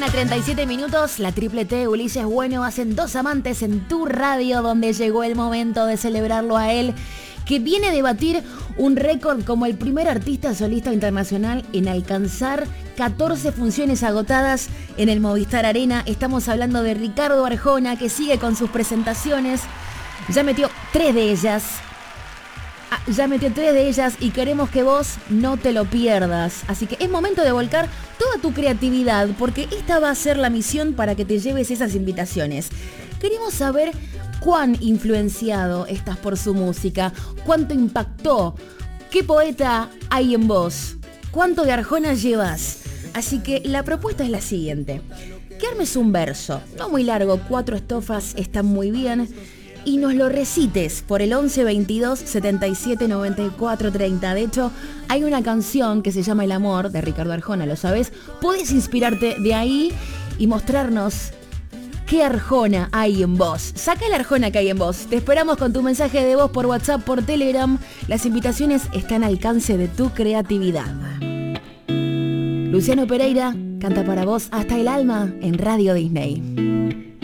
37 minutos, la triple T, Ulises Bueno, hacen Dos Amantes en tu radio, donde llegó el momento de celebrarlo a él, que viene a debatir un récord como el primer artista solista internacional en alcanzar 14 funciones agotadas en el Movistar Arena. Estamos hablando de Ricardo Arjona, que sigue con sus presentaciones, ya metió tres de ellas y queremos que vos no te lo pierdas. Así que es momento de volcar toda tu creatividad, porque esta va a ser la misión para que te lleves esas invitaciones. Queremos saber cuán influenciado estás por su música, cuánto impactó, qué poeta hay en vos, cuánto de Arjona llevas. Así que la propuesta es la siguiente: que armes un verso, no muy largo, 4 estrofas están muy bien, y nos lo recites por el 11 22 77 94 30. De hecho, hay una canción que se llama El Amor, de Ricardo Arjona, ¿lo sabes? Puedes inspirarte de ahí y mostrarnos qué Arjona hay en vos. Saca el Arjona que hay en vos. Te esperamos con tu mensaje de voz por WhatsApp, por Telegram. Las invitaciones están al alcance de tu creatividad. Luciano Pereira canta para vos Hasta el Alma en Radio Disney.